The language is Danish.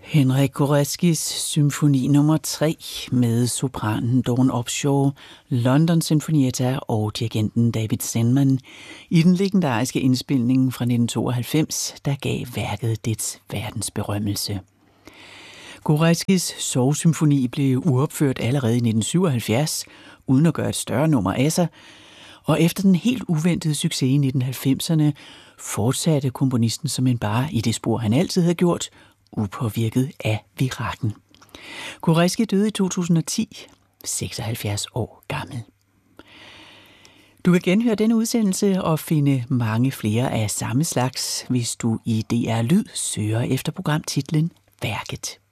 Henryk Goreskis symfoni nummer 3 med sopranen Dawn Upshaw, London Sinfonietta og dirigenten David Stenman i den legendariske indspilning fra 1992, der gav værket dets verdensberømmelse. Goreskis Sorgsymfoni blev uopført allerede i 1977, uden at gøre et større nummer af sig, og efter den helt uventede succes i 1990'erne, fortsatte komponisten som en bare i det spor, han altid havde gjort, upåvirket af virakken. Goreski døde i 2010, 76 år gammel. Du kan genhøre denne udsendelse og finde mange flere af samme slags, hvis du i DR Lyd søger efter programtitlen Værket.